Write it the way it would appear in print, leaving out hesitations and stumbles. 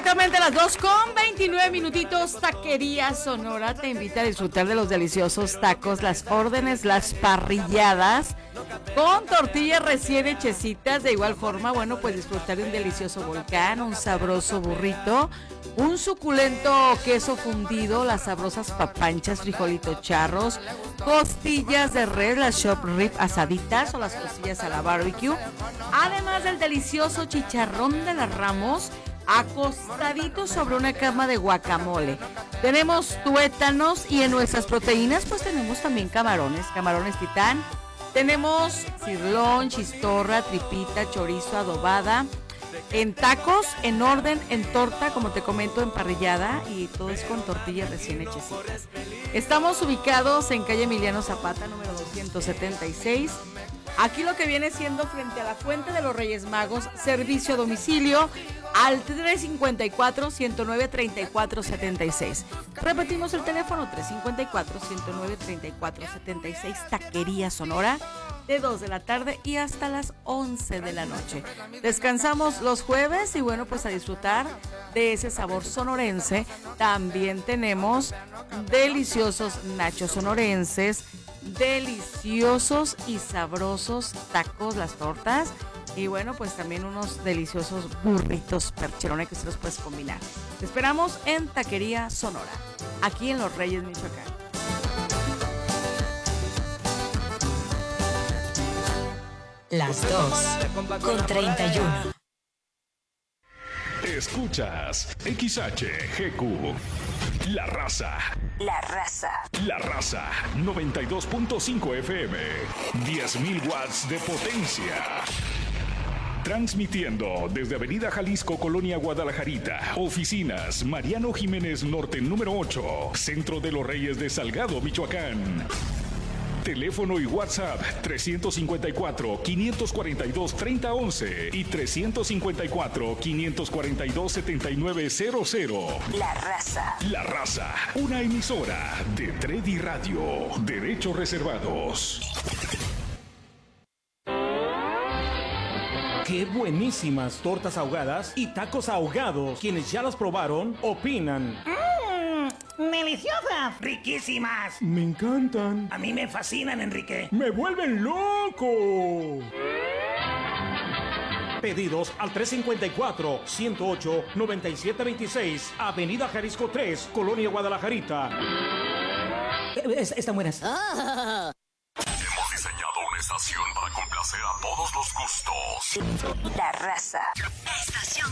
Exactamente las 2:29. Taquería Sonora te invita a disfrutar de los deliciosos tacos, las órdenes, las parrilladas con tortillas recién hechecitas. De igual forma, bueno, pues disfrutar de un delicioso volcán, un sabroso burrito, un suculento queso fundido, las sabrosas papanchas, frijolitos charros, costillas de res, las shop rib asaditas o las costillas a la barbecue, además del delicioso chicharrón de las Ramos acostadito sobre una cama de guacamole. Tenemos tuétanos y en nuestras proteínas pues tenemos también camarones titán. Tenemos cirlón, chistorra, tripita, chorizo, adobada. En tacos, en orden, en torta, como te comento, en parrillada, y todo es con tortillas recién hechecitas. Estamos ubicados en calle Emiliano Zapata, número 276. Aquí lo que viene siendo frente a la Fuente de los Reyes Magos, servicio a domicilio al 354-109-3476. Repetimos el teléfono, 354-109-3476, Taquería Sonora, de 2 de la tarde y hasta las 11 de la noche. Descansamos los jueves y bueno, pues a disfrutar de ese sabor sonorense. También tenemos deliciosos nachos sonorenses, deliciosos y sabrosos tacos, las tortas, y bueno, pues también unos deliciosos burritos percherones que se los puedes combinar. Te esperamos en Taquería Sonora, aquí en Los Reyes, Michoacán. Las 2:31. Escuchas XHGQ. La Raza. La Raza. La Raza 92.5 FM. 10.000 watts de potencia. Transmitiendo desde Avenida Jalisco, Colonia Guadalajarita. Oficinas Mariano Jiménez Norte número 8. Centro de los Reyes de Salgado, Michoacán. Teléfono y WhatsApp 354-542-3011 y 354-542-7900. La Raza. La Raza, una emisora de Tredi Radio. Derechos reservados. ¡Qué buenísimas tortas ahogadas y tacos ahogados! Quienes ya las probaron, opinan. ¡Deliciosas! ¡Riquísimas! ¡Me encantan! A mí me fascinan, Enrique. ¡Me vuelven loco! Pedidos al 354-108-9726, Avenida Jalisco 3, Colonia Guadalajarita. Están buenas. Hemos diseñado una estación para complacer a todos los gustos. La Raza. Estación